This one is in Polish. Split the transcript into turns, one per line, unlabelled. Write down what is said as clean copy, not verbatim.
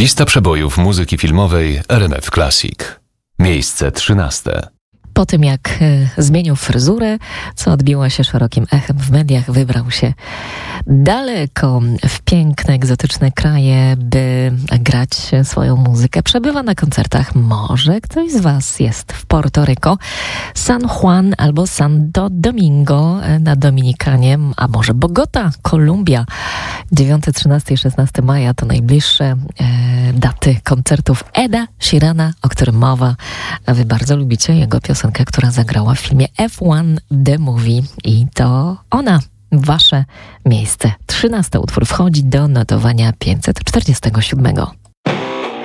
Lista przebojów muzyki filmowej RMF Classic. Miejsce 13.
Po tym jak zmienił fryzurę, co odbiło się szerokim echem w mediach, wybrał się daleko w piękne, egzotyczne kraje, by grać swoją muzykę. Przebywa na koncertach. Może ktoś z Was jest w Porto-Rico, San Juan albo Santo Domingo na Dominikanie, a może Bogota, Kolumbia. 9, 13 i 16 maja to najbliższe daty koncertów Eda Sheerana, o którym mowa. A Wy bardzo lubicie jego piosenkę, która zagrała w filmie F1 The Movie i to ona. Wasze miejsce 13 utwór wchodzi do notowania 547.